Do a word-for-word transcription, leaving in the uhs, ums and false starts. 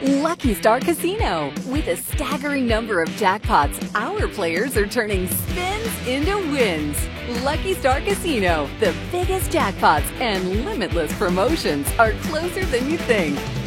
Lucky Star Casino. With a staggering number of jackpots, our players are turning spins into wins. Lucky Star Casino, the biggest jackpots and limitless promotions are closer than you think.